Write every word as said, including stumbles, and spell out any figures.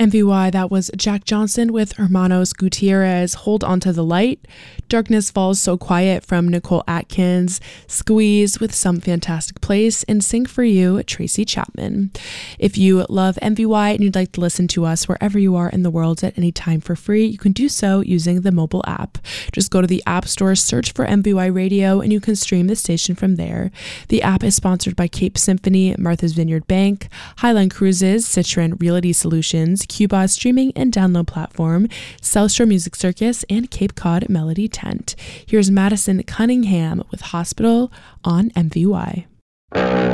M V Y, that was Jack Johnson with Hermanos Gutierrez, Hold Onto the Light. Darkness Falls So Quiet from Nicole Atkins. Squeeze with Some Fantastic Place. And Sing For You, Tracy Chapman. If you love M V Y and you'd like to listen to us wherever you are in the world at any time for free, you can do so using the mobile app. Just go to the App Store, search for M V Y Radio, and you can stream the station from there. The app is sponsored by Cape Symphony, Martha's Vineyard Bank, Highline Cruises, Citron Realty Solutions, Cuba streaming and download platform, South Shore Music Circus, and Cape Cod Melody Tent. Here's Madison Cunningham with Hospital on M V Y.